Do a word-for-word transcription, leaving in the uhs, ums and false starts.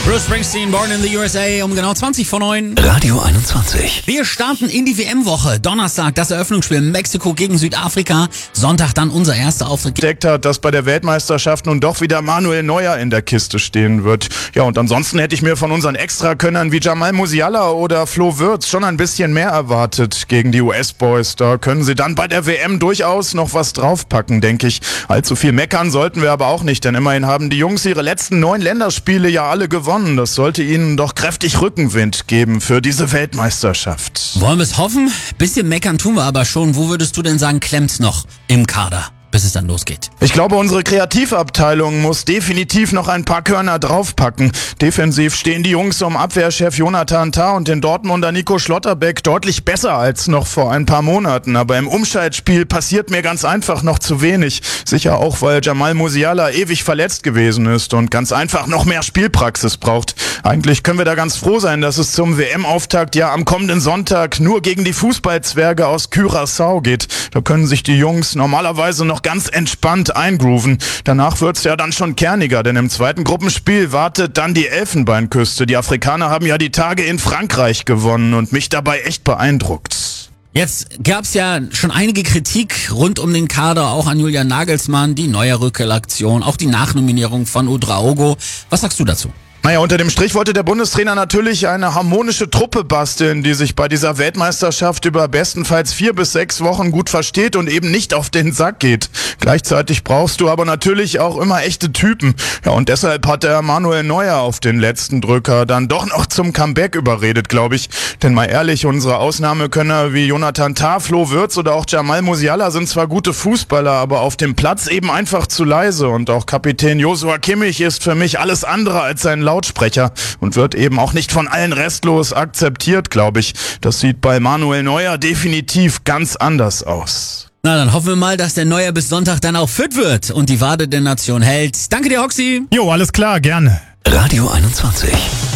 Bruce Springsteen, Born in the U S A, um genau zwanzig vor neun. Radio einundzwanzig. Wir starten in die W M-Woche. Donnerstag das Eröffnungsspiel Mexiko gegen Südafrika. Sonntag dann unser erster Auftritt. Entdeckt hat, dass bei der Weltmeisterschaft nun doch wieder Manuel Neuer in der Kiste stehen wird. Ja, und ansonsten hätte ich mir von unseren Extrakönnern wie Jamal Musiala oder Flo Wirtz schon ein bisschen mehr erwartet gegen die U S-Boys. Da können sie dann bei der W M durchaus noch was draufpacken, denke ich. Allzu viel meckern sollten wir aber auch nicht, denn immerhin haben die Jungs ihre letzten neun Länderspiele ja alle gewonnen. Das sollte ihnen doch kräftig Rückenwind geben für diese Weltmeisterschaft. Wollen wir es hoffen? Bisschen meckern tun wir aber schon. Wo würdest du denn sagen, klemmt's noch im Kader, bis es dann losgeht? Ich glaube, unsere Kreativabteilung muss definitiv noch ein paar Körner draufpacken. Defensiv stehen die Jungs um Abwehrchef Jonathan Tah und den Dortmunder Nico Schlotterbeck deutlich besser als noch vor ein paar Monaten. Aber im Umschaltspiel passiert mir ganz einfach noch zu wenig. Sicher auch, weil Jamal Musiala ewig verletzt gewesen ist und ganz einfach noch mehr Spielpraxis braucht. Eigentlich können wir da ganz froh sein, dass es zum W M-Auftakt ja am kommenden Sonntag nur gegen die Fußballzwerge aus Curaçao geht. Da können sich die Jungs normalerweise noch ganz entspannt eingrooven. Danach wird's ja dann schon kerniger, denn im zweiten Gruppenspiel wartet dann die Elfenbeinküste. Die Afrikaner haben ja die Tage in Frankreich gewonnen und mich dabei echt beeindruckt. Jetzt gab's ja schon einige Kritik rund um den Kader, auch an Julian Nagelsmann, die Neuer-Rückkehr-Aktion, auch die Nachnominierung von Ouedraogo. Was sagst du dazu? Naja, unter dem Strich wollte der Bundestrainer natürlich eine harmonische Truppe basteln, die sich bei dieser Weltmeisterschaft über bestenfalls vier bis sechs Wochen gut versteht und eben nicht auf den Sack geht. Gleichzeitig brauchst du aber natürlich auch immer echte Typen. Ja, und deshalb hat er Manuel Neuer auf den letzten Drücker dann doch noch zum Comeback überredet, glaube ich. Denn mal ehrlich, unsere Ausnahmekönner wie Jonathan Tah, Flo Wirtz oder auch Jamal Musiala sind zwar gute Fußballer, aber auf dem Platz eben einfach zu leise. Und auch Kapitän Joshua Kimmich ist für mich alles andere als sein Lautsprecher und wird eben auch nicht von allen restlos akzeptiert, glaube ich. Das sieht bei Manuel Neuer definitiv ganz anders aus. Na, dann hoffen wir mal, dass der Neuer bis Sonntag dann auch fit wird und die Wade der Nation hält. Danke dir, Hoxi. Jo, alles klar, gerne. Radio einundzwanzig.